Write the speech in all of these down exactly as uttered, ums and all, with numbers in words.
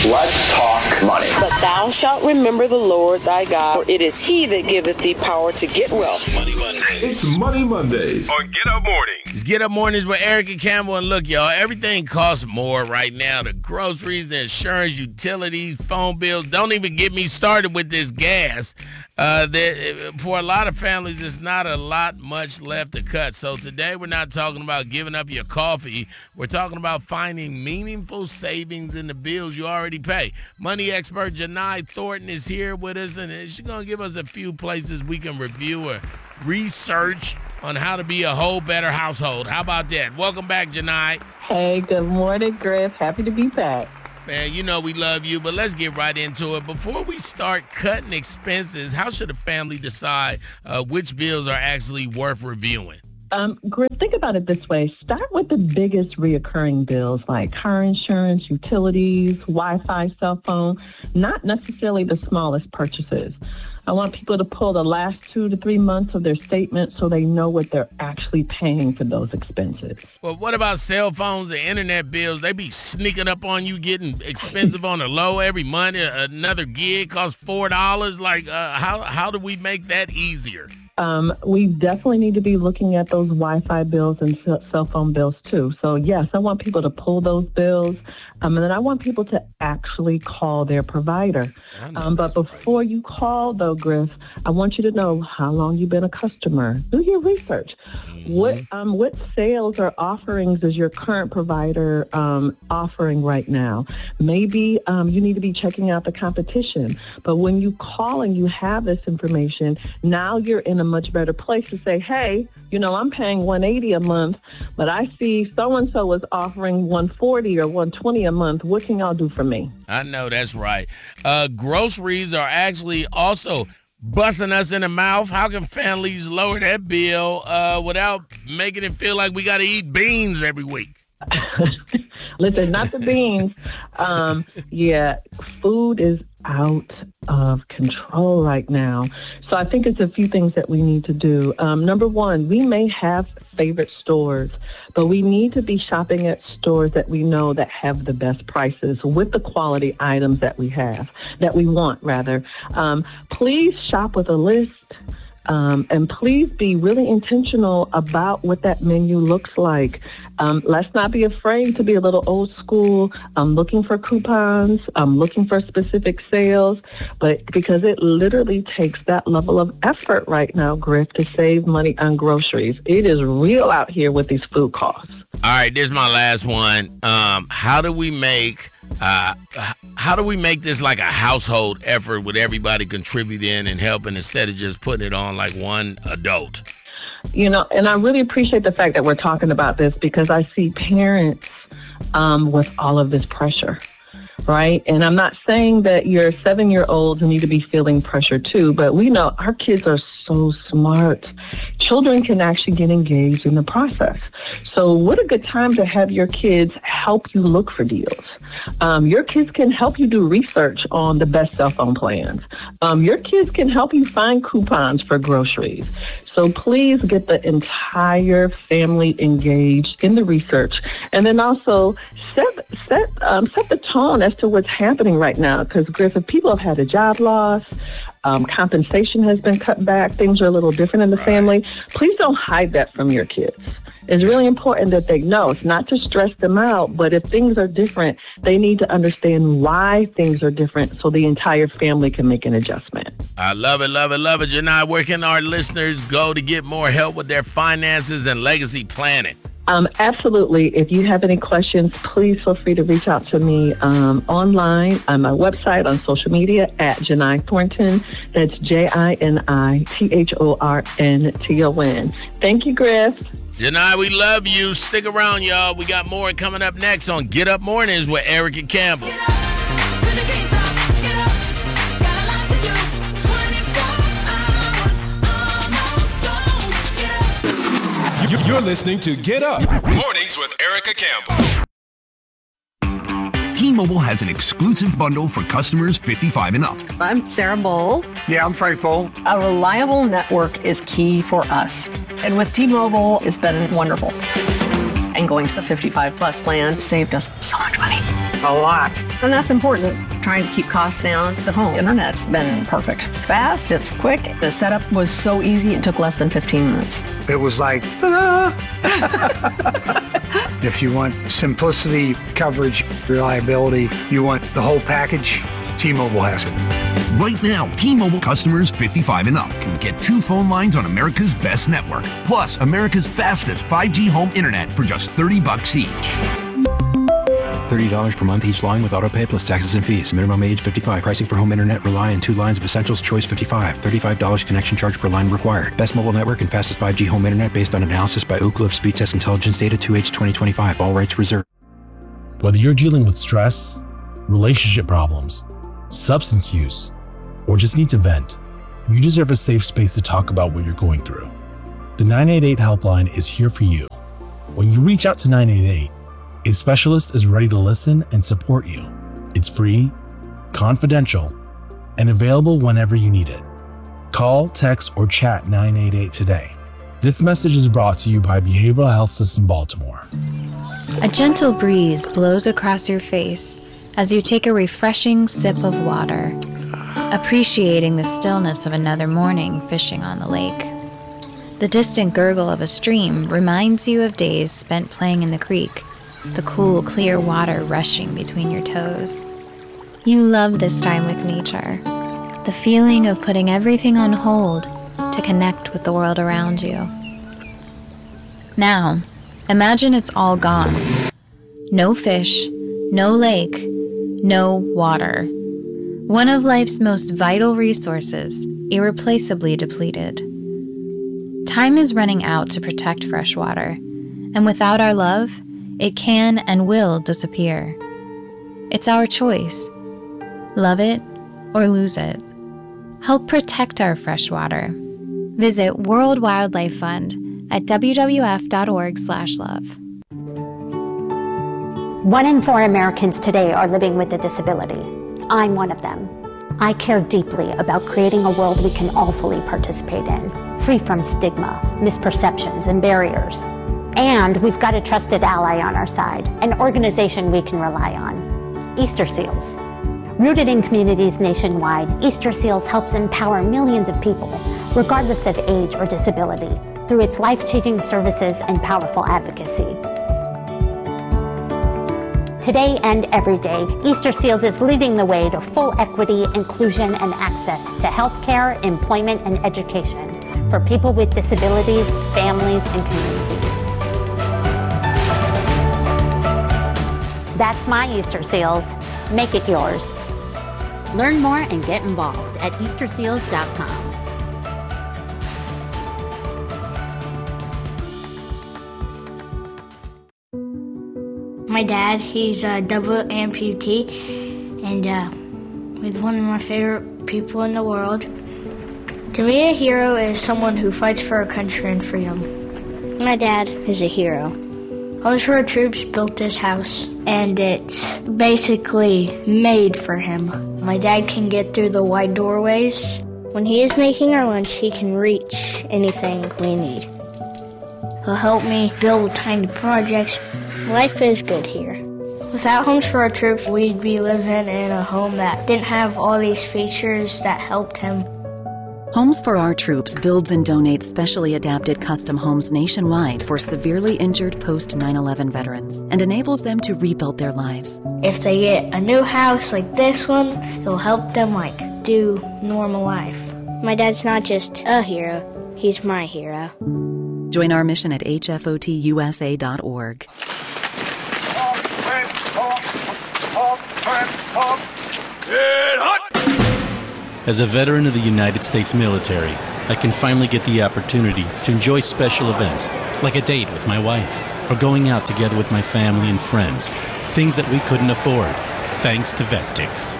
Let's talk money. But thou shalt remember the Lord thy God, for it is he that giveth thee power to get wealth. Money Mondays. It's Money Mondays on Get Up Mornings. It's Get Up Mornings with Erica Campbell. And look, y'all, everything costs more right now. The groceries, the insurance, utilities, phone bills. Don't even get me started with this gas. Uh, there, for a lot of families, there's not a lot much left to cut. So today we're not talking about giving up your coffee. We're talking about finding meaningful savings in the bills you already pay. Money expert Janai Thornton is here with us, and she's going to give us a few places we can review or research on how to be a whole better household. How about that? Welcome back, Janai. Hey, good morning, Griff. Happy to be back. Man, you know we love you, but let's get right into it. Before we start cutting expenses, how should a family decide uh, which bills are actually worth reviewing? Um, Griff, think about it this way. Start with the biggest reoccurring bills like car insurance, utilities, Wi-Fi, cell phone, not necessarily the smallest purchases. I want people to pull the last two to three months of their statement so they know what they're actually paying for those expenses. Well, what about cell phones and internet bills? They be sneaking up on you, getting expensive on the low every month. Another gig costs four dollars. Like, uh, how, how do we make that easier? Um, we definitely need to be looking at those Wi-Fi bills and cell phone bills too. So yes, I want people to pull those bills. Um, and then I want people to actually call their provider. Um, but before right. you call though, Griff, I want you to know how long you've been a customer. Do your research. Mm-hmm. What um, what sales or offerings is your current provider um, offering right now? Maybe um, you need to be checking out the competition. But when you call and you have this information, now you're in a much better place to say, hey, you know, I'm paying one hundred eighty dollars a month, but I see so-and-so is offering one hundred forty dollars or one hundred twenty dollars a month. What can y'all do for me? I know that's right. Uh, groceries are actually also busting us in the mouth. How can families lower that bill uh, without making it feel like we got to eat beans every week? Listen, not the beans. Um, yeah, food is out of control right now. So I think it's a few things that we need to do. Um, number one, we may have favorite stores, but we need to be shopping at stores that we know that have the best prices with the quality items that we have, that we want rather. Um, please shop with a list. Um, and please be really intentional about what that menu looks like. Um, let's not be afraid to be a little old school. I'm looking for coupons. I'm looking for specific sales. But because it literally takes that level of effort right now, Griff, to save money on groceries. It is real out here with these food costs. All right, this is my last one. Um, how do we make Uh, how do we make this like a household effort with everybody contributing and helping instead of just putting it on like one adult? You know, and I really appreciate the fact that we're talking about this because I see parents um, with all of this pressure, right? And I'm not saying that your seven-year-olds need to be feeling pressure too, but we know our kids are so smart. Children can actually get engaged in the process. So what a good time to have your kids help you look for deals. Um, your kids can help you do research on the best cell phone plans. Um, your kids can help you find coupons for groceries. So please get the entire family engaged in the research, and then also set set um, set the tone as to what's happening right now. Because Griff, if people have had a job loss, um, compensation has been cut back, things are a little different in the family. Please don't hide that from your kids. It's really important that they know. It's not to stress them out, but if things are different, they need to understand why things are different so the entire family can make an adjustment. I love it, love it, love it. Janai, where can our listeners go to get more help with their finances and legacy planning? Um, absolutely. If you have any questions, please feel free to reach out to me um, online on my website, on social media, at Janai Thornton. That's J I N I T H O R N T O N. Thank you, Griff. Janai, we love you. Stick around, y'all. We got more coming up next on Get Up Mornings with Erica Campbell. Get up, till you can't stop. Get up, got a lot to do. twenty-four hours, almost gone. Get up. You're listening to Get Up Mornings with Erica Campbell. T-Mobile has an exclusive bundle for customers fifty-five and up. I'm Sarah Bowl. Yeah, I'm Frank Bowl. A reliable network is key for us. And with T-Mobile, it's been wonderful. And going to the fifty-five plus plan saved us so much money. a lot. And that's important. Trying to keep costs down. The home internet's been perfect. It's fast, it's quick. The setup was so easy, it took less than fifteen minutes. It was like, ta-da! If you want simplicity, coverage, reliability, you want the whole package, T-Mobile has it. Right now, T-Mobile customers fifty-five and up can get two phone lines on America's best network, plus America's fastest five G home internet for just thirty bucks each. thirty dollars per month each line with autopay plus taxes and fees. Minimum age fifty-five. Pricing for home internet rely on two lines of Essentials Choice fifty-five. thirty-five dollars connection charge per line required. Best mobile network and fastest five G home internet based on analysis by Ookla of Speed Test Intelligence Data two H twenty twenty-five. All rights reserved. Whether you're dealing with stress, relationship problems, substance use, or just need to vent, you deserve a safe space to talk about what you're going through. The nine eight eight helpline is here for you. When you reach out to nine eight eight, a specialist is ready to listen and support you. It's free, confidential, and available whenever you need it. Call, text, or chat nine eight eight today. This message is brought to you by Behavioral Health System Baltimore. A gentle breeze blows across your face as you take a refreshing sip of water, appreciating the stillness of another morning fishing on the lake. The distant gurgle of a stream reminds you of days spent playing in the creek, the cool, clear water rushing between your toes. You love this time with nature, the feeling of putting everything on hold to connect with the world around you. Now, imagine it's all gone. No fish, no lake, no water. One of life's most vital resources, irreplaceably depleted. Time is running out to protect fresh water, and without our love, it can and will disappear. It's our choice. Love it or lose it. Help protect our fresh water. Visit World Wildlife Fund at w w f dot org slash love. One in four Americans today are living with a disability. I'm one of them. I care deeply about creating a world we can all fully participate in, free from stigma, misperceptions, and barriers. And we've got a trusted ally on our side, an organization we can rely on, Easter Seals. Rooted in communities nationwide, Easter Seals helps empower millions of people, regardless of age or disability, through its life-changing services and powerful advocacy. Today and every day, Easter Seals is leading the way to full equity, inclusion, and access to healthcare, employment, and education for people with disabilities, families, and communities. That's my Easter Seals. Make it yours. Learn more and get involved at easter seals dot com. My dad, he's a double amputee, and uh, he's one of my favorite people in the world. To me, a hero is someone who fights for our country and freedom. My dad is a hero. Homes for Our Troops built this house, and it's basically made for him. My dad can get through the wide doorways. When he is making our lunch, he can reach anything we need. He'll help me build tiny projects. Life is good here. Without Homes for Our Troops, we'd be living in a home that didn't have all these features that helped him. Homes for Our Troops builds and donates specially adapted custom homes nationwide for severely injured post nine eleven veterans and enables them to rebuild their lives. If they get a new house like this one, it'll help them like do normal life. My dad's not just a hero, he's my hero. Join our mission at h f o t u s a dot org. Get hot! As a veteran of the United States military, I can finally get the opportunity to enjoy special events, like a date with my wife, or going out together with my family and friends, things that we couldn't afford, thanks to Vectix.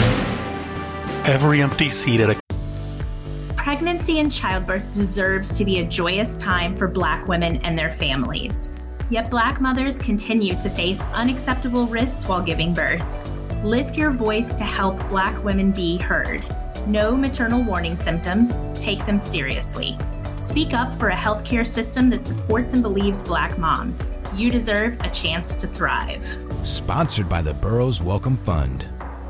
Every empty seat at a Pregnancy and childbirth deserves to be a joyous time for Black women and their families. Yet Black mothers continue to face unacceptable risks while giving birth. Lift your voice to help Black women be heard. Know maternal warning symptoms, take them seriously. Speak up for a healthcare system that supports and believes Black moms. You deserve a chance to thrive. Sponsored by the Burroughs Welcome Fund.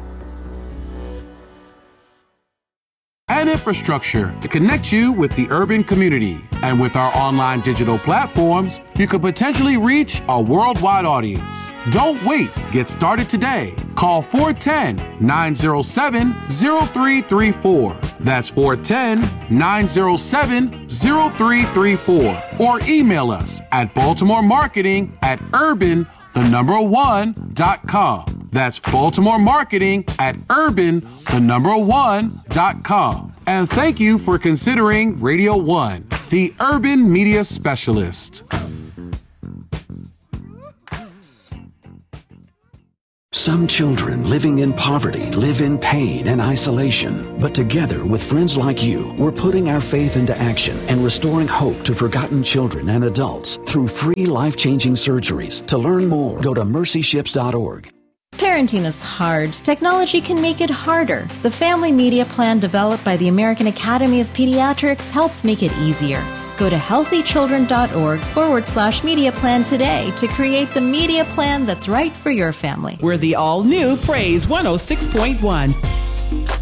And infrastructure to connect you with the urban community. And with our online digital platforms, you could potentially reach a worldwide audience. Don't wait. Get started today. Call four one zero, nine zero seven, zero three three four. That's four one zero, nine zero seven, zero three three four. Or email us at Baltimore Marketing at urban, the number one, dot com. That's Baltimore Marketing at urban, the number one, dot com. And thank you for considering Radio One, the urban media specialist. Some children living in poverty live in pain and isolation. But together with friends like you, we're putting our faith into action and restoring hope to forgotten children and adults through free life-changing surgeries. To learn more, go to mercy ships dot org. Parenting is hard. Technology can make it harder. The Family Media Plan developed by the American Academy of Pediatrics helps make it easier. Go to healthychildren.org forward slash media plan today to create the media plan that's right for your family. We're the all-new Praise one oh six point one.